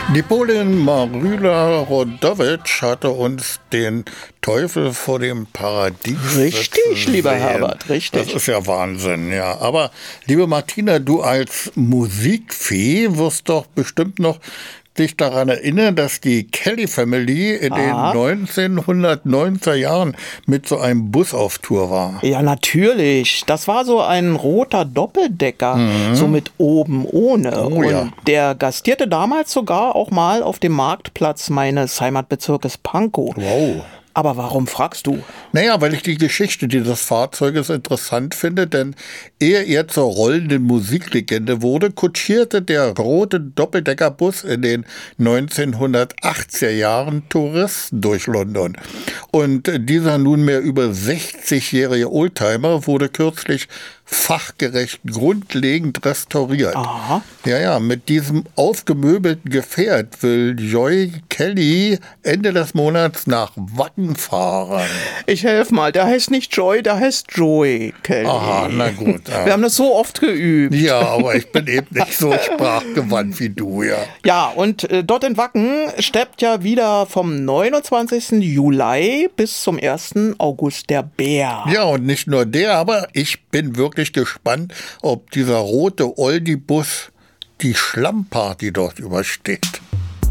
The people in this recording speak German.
Napoleon Maryla-Rodowitsch hatte uns den Teufel vor dem Paradies. Richtig, lieber Herbert, richtig. Das ist ja Wahnsinn, ja. Aber, liebe Martina, du als Musikfee wirst doch bestimmt noch dich daran erinnern, dass die Kelly Family in den 1990er Jahren mit so einem Bus auf Tour war. Ja, natürlich. Das war so ein roter Doppeldecker, so mit oben ohne. Oh, ja. Und der gastierte damals sogar auch mal auf dem Marktplatz meines Heimatbezirkes Pankow. Wow. Aber warum fragst du? Naja, weil ich die Geschichte dieses Fahrzeuges interessant finde, denn ehe er zur rollenden Musiklegende wurde, kutschierte der rote Doppeldeckerbus in den 1980er Jahren Touristen durch London. Und dieser nunmehr über 60-jährige Oldtimer wurde kürzlich fachgerecht grundlegend restauriert. Aha. Ja, mit diesem aufgemöbelten Gefährt will Joy Kelly Ende des Monats nach Wacken fahren. Ich helfe mal, der heißt nicht Joy, der heißt Joey Kelly. Aha, na gut. Ja. Wir haben das so oft geübt. Ja, aber ich bin eben nicht so sprachgewandt wie du, ja. Ja, und dort in Wacken steppt ja wieder vom 29. Juli bis zum 1. August der Bär. Ja, und nicht nur der, aber ich bin wirklich gespannt, ob dieser rote Oldie-Bus die Schlammparty dort übersteht.